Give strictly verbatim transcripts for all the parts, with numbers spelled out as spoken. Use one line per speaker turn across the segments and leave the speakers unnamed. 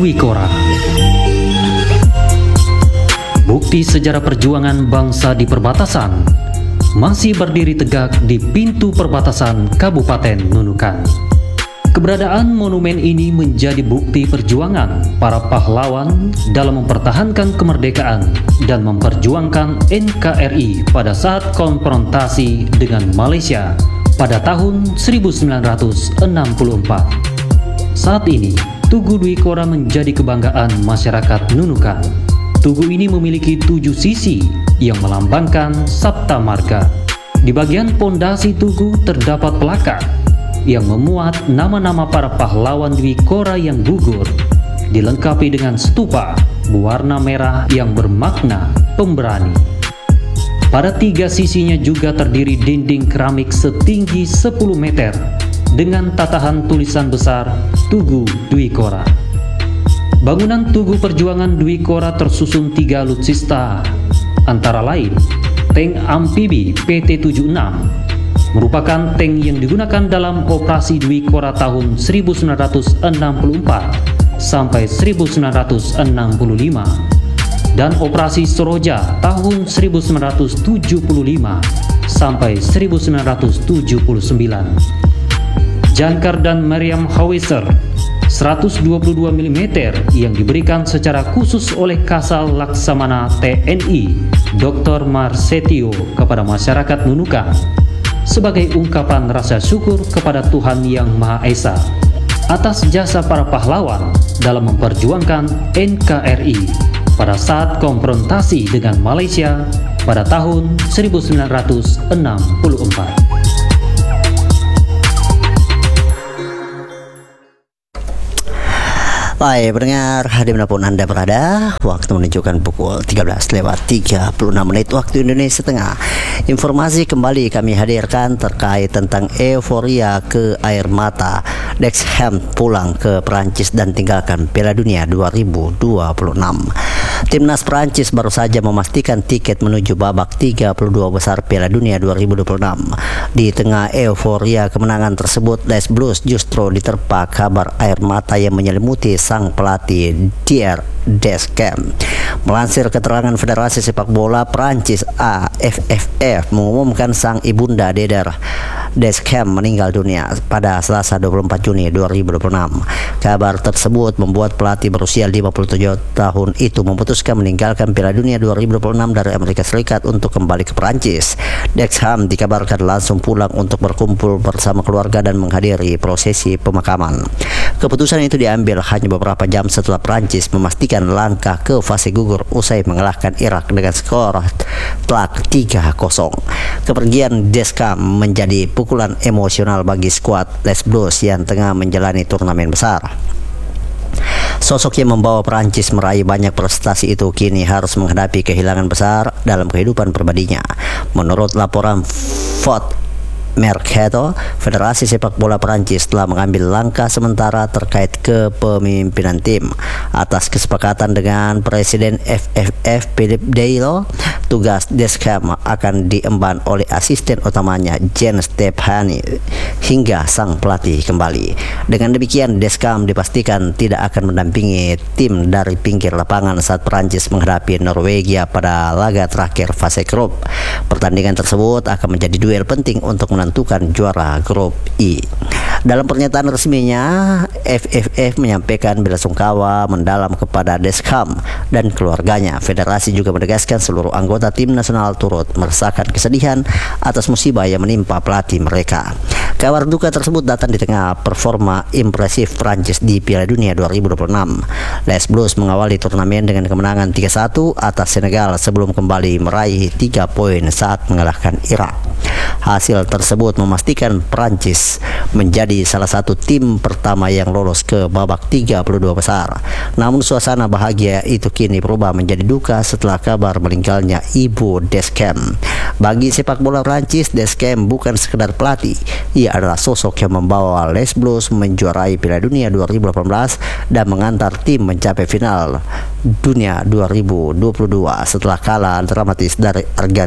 Dwi Kora. Bukti sejarah perjuangan bangsa di perbatasan masih berdiri tegak di pintu perbatasan Kabupaten Nunukan. Keberadaan monumen ini menjadi bukti perjuangan para pahlawan dalam mempertahankan kemerdekaan dan memperjuangkan N K R I pada saat konfrontasi dengan Malaysia pada tahun seribu sembilan ratus enam puluh empat. Saat ini, Tugu Dwi Kora menjadi kebanggaan masyarakat Nunukan. Tugu ini memiliki tujuh sisi yang melambangkan Sabta Marga. Di bagian pondasi tugu terdapat plakat yang memuat nama-nama para pahlawan Dwi Kora yang gugur, dilengkapi dengan stupa berwarna merah yang bermakna pemberani. Pada tiga sisinya juga terdiri dinding keramik setinggi sepuluh meter dengan tatahan tulisan besar Tugu Dwi Kora. Bangunan Tugu Perjuangan Dwi Kora tersusun tiga alutsista, antara lain tank amfibi P T tujuh puluh enam, merupakan tank yang digunakan dalam operasi Dwi Kora tahun seribu sembilan ratus enam puluh empat sampai seribu sembilan ratus enam puluh lima dan operasi Soroja tahun seribu sembilan ratus tujuh puluh lima sampai seribu sembilan ratus tujuh puluh sembilan. Jangkar dan meriam howitzer seratus dua puluh dua milimeter yang diberikan secara khusus oleh Kasal Laksamana T N I Doktor Marsetio kepada masyarakat Nunukan sebagai ungkapan rasa syukur kepada Tuhan Yang Maha Esa atas jasa para pahlawan dalam memperjuangkan N K R I pada saat konfrontasi dengan Malaysia pada tahun seribu sembilan ratus enam puluh empat.
Baik pendengar, dimanapun Anda berada, waktu menunjukkan pukul tiga belas lewat tiga puluh enam menit waktu Indonesia Tengah. Informasi kembali kami hadirkan terkait tentang euforia ke air mata Beckham pulang ke Perancis dan tinggalkan Piala Dunia dua ribu dua puluh enam. Timnas Perancis baru saja memastikan tiket menuju babak tiga puluh dua besar Piala Dunia dua ribu dua puluh enam. Di tengah euforia kemenangan tersebut, Les Blues justru diterpa kabar air mata yang menyelimuti sang pelatih Didier Deschamps. Melansir keterangan Federasi Sepak Bola Prancis A F F F mengumumkan sang ibunda Didier Deschamps meninggal dunia pada Selasa dua puluh empat Juni dua ribu dua puluh enam. Kabar tersebut membuat pelatih berusia lima puluh tujuh tahun itu memutuskan meninggalkan Piala Dunia dua ribu dua puluh enam dari Amerika Serikat untuk kembali ke Prancis. Deschamps dikabarkan langsung pulang untuk berkumpul bersama keluarga dan menghadiri prosesi pemakaman. Keputusan itu diambil hanya beberapa jam setelah Prancis memastikan langkah ke fase gugur usai mengalahkan Irak dengan skor telak tiga kosong. Kepergian Deschamps menjadi pukulan emosional bagi skuad Les Blues yang tengah menjalani turnamen besar. Sosok yang membawa Perancis meraih banyak prestasi itu kini harus menghadapi kehilangan besar dalam kehidupan pribadinya. Menurut laporan Foot Mercato, Federasi Sepak Bola Perancis telah mengambil langkah sementara terkait kepemimpinan tim. Atas kesepakatan dengan Presiden F F F Philippe Deilo, tugas Deschamps akan diemban oleh asisten utamanya Jean Stefani hingga sang pelatih kembali. Dengan demikian, Deschamps dipastikan tidak akan mendampingi tim dari pinggir lapangan saat Perancis menghadapi Norwegia pada laga terakhir fase grup. Pertandingan tersebut akan menjadi duel penting untuk menentukan juara grup I. Dalam pernyataan resminya, F F F menyampaikan belasungkawa mendalam kepada Deschamps dan keluarganya. Federasi juga menegaskan seluruh anggota tim nasional turut merasakan kesedihan atas musibah yang menimpa pelatih mereka. Kabar duka tersebut datang di tengah performa impresif Prancis di Piala Dunia dua ribu dua puluh enam. Les Blues mengawali turnamen dengan kemenangan tiga satu atas Senegal sebelum kembali meraih tiga poin saat mengalahkan Irak. Hasil tersebut memastikan Prancis menjadi salah satu tim pertama yang lolos ke babak tiga puluh dua besar. Namun suasana bahagia itu kini berubah menjadi duka setelah kabar meninggalnya ibu Deschamps. Bagi sepak bola Prancis, Deschamps bukan sekedar pelatih. Ia adalah sosok yang membawa Les Blues menjuarai Piala Dunia dua ribu delapan belas dan mengantar tim mencapai final Dunia dua ribu dua puluh dua setelah kalah dramatis dari Argentina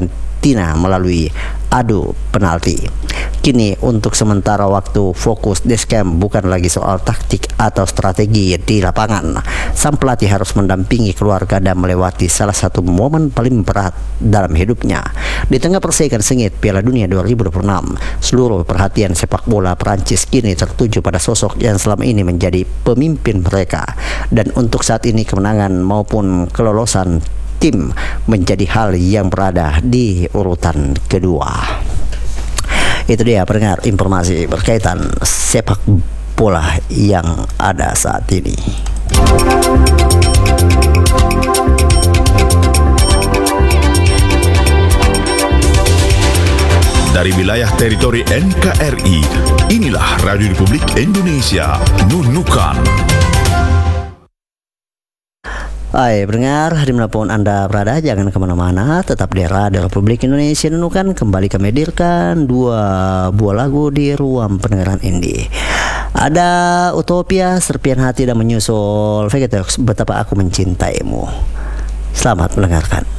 Argentina melalui adu penalti. Kini untuk sementara waktu fokus Deschamps bukan lagi soal taktik atau strategi di lapangan. Sang pelatih harus mendampingi keluarga dan melewati salah satu momen paling berat dalam hidupnya. Di tengah persaingan sengit Piala Dunia dua ribu dua puluh enam, seluruh perhatian sepak bola Prancis kini tertuju pada sosok yang selama ini menjadi pemimpin mereka. Dan untuk saat ini kemenangan maupun kelolosan tim menjadi hal yang berada di urutan kedua. Itu dia pendengar informasi berkaitan sepak bola yang ada saat ini.
Dari wilayah teritori N K R I, inilah Radio Republik Indonesia, Nunukan.
Hai pendengar, dimanapun Anda berada, jangan kemana-mana, tetap di Radio Republik Indonesia Nunukan. Kembali kami hadirkan dua buah lagu di ruang pendengaran indie. Ada Utopia, Serpian Hati, dan menyusul Vegetox, Betapa Aku Mencintaimu. Selamat mendengarkan.